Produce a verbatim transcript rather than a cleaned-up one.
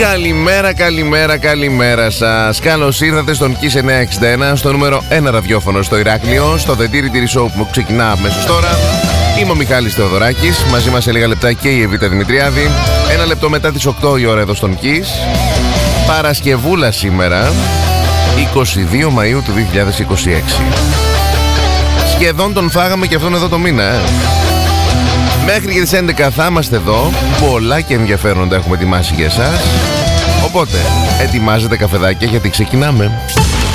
Καλημέρα, καλημέρα, καλημέρα σας. Καλώς ήρθατε στον Kiss εννιακόσια εξήντα ένα, στο νούμερο ένα ραδιόφωνο στο Ηράκλειο, στο The Diri Diri Show που ξεκινά αμέσως τώρα. Είμαι ο Μιχάλης Θεοδωράκης, μαζί μας σε λίγα λεπτά και η Εβίτα Δημητριάδη. Ένα λεπτό μετά τις οκτώ η ώρα εδώ στον Kiss. Παρασκευούλα σήμερα, είκοσι δύο Μαΐου του δύο χιλιάδες είκοσι έξι. Σχεδόν τον φάγαμε και αυτόν εδώ το μήνα, ε. Μέχρι και τις έντεκα θα είμαστε εδώ. Πολλά και ενδιαφέροντα έχουμε ετοιμάσει για εσάς. Οπότε ετοιμάζετε καφεδάκια γιατί ξεκινάμε.